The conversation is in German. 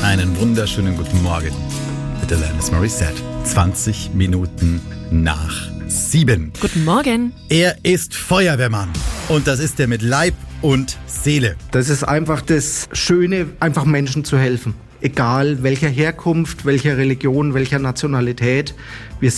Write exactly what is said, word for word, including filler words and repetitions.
Einen wunderschönen guten Morgen mit Alanis Morissette. zwanzig Minuten nach sieben. Guten Morgen. Er ist Feuerwehrmann und das ist er mit Leib und Seele. Das ist einfach das Schöne, einfach Menschen zu helfen. Egal welcher Herkunft, welcher Religion, welcher Nationalität. Wir